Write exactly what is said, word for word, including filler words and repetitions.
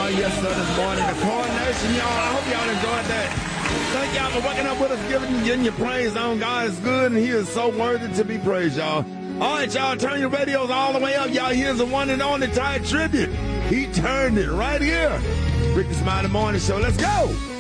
Uh, yes, sir, this morning. The coronation, y'all. I hope y'all enjoyed that. Thank y'all for waking up with us, giving, getting your praise on. God is good, and he is so worthy to be praised, y'all. All right, y'all, turn your radios all the way up. Y'all, here's the one and only Ty Tribute. He turned it right here. Ricky Smiley Morning Show. Let's go.